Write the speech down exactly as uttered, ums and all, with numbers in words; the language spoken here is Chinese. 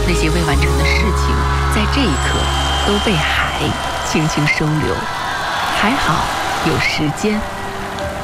那些未完成的事情，在这一刻都被海轻轻收留。还好有时间。